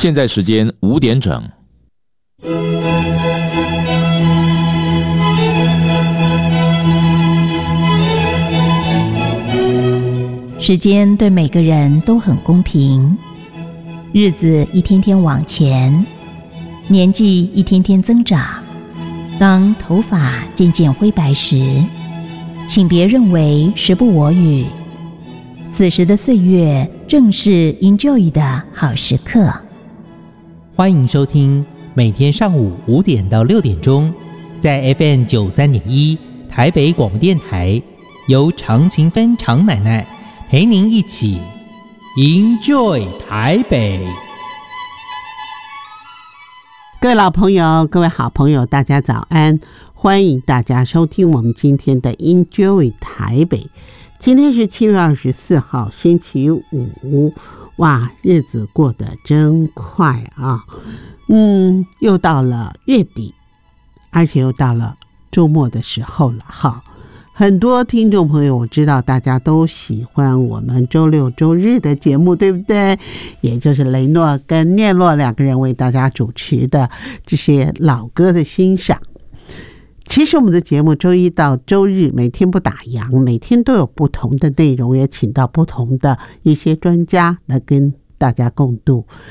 现在时间5点整。 时间对每个人都很公平，日子一天天往前，年纪一天天增长。当头发渐渐灰白时，请别认为时不我与，此时的岁月正是 enjoy 的好时刻。 欢迎收听每天上午5点到6点钟，在 FM 93.1台北广播电台，由常勤芬常奶奶陪您一起 enjoy 台北。 各位老朋友，各位好朋友，大家早安，欢迎大家收听我们今天的 enjoy 台北。今天是7月24号星期五，哇，日子过得真快啊！又到了月底，而且又到了周末的时候了哈。很多听众朋友，我知道大家都喜欢我们周六周日的节目，对不对？也就是雷诺跟聂洛两个人为大家主持的这些老歌的欣赏。其实我们的节目周一到周日每天不打烊，每天都有不同的内容，也请到不同的一些专家来跟大家共度。